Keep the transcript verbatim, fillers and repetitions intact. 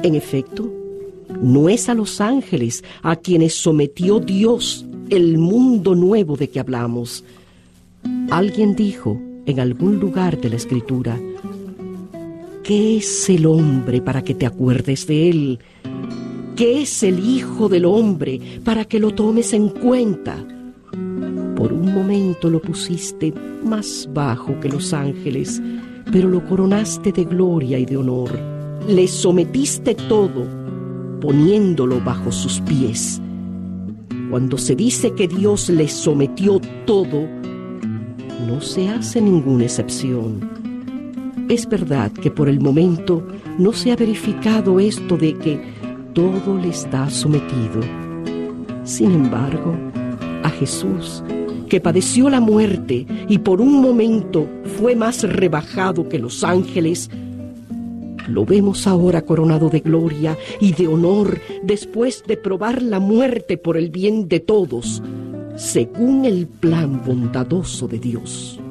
En efecto, no es a los ángeles a quienes sometió Dios el mundo nuevo de que hablamos. Alguien dijo en algún lugar de la Escritura: ¿qué es el hombre para que te acuerdes de él? ¿Qué es el Hijo del Hombre para que lo tomes en cuenta? Por un momento lo pusiste más bajo que los ángeles, pero lo coronaste de gloria y de honor. Le sometiste todo, poniéndolo bajo sus pies. Cuando se dice que Dios le sometió todo, no se hace ninguna excepción. Es verdad que por el momento no se ha verificado esto de que todo le está sometido. Sin embargo, a Jesús, que padeció la muerte y por un momento fue más rebajado que los ángeles, lo vemos ahora coronado de gloria y de honor después de probar la muerte por el bien de todos, según el plan bondadoso de Dios.